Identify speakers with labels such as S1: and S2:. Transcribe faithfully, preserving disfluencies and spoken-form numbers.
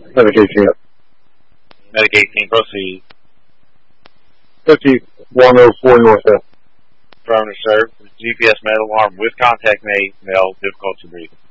S1: Medic eighteen up.
S2: Medic eighteen, proceed.
S1: fifty-one oh four northwest.
S2: Affirmative, sir. G P S med alarm with contact made. Male, difficulty breathing.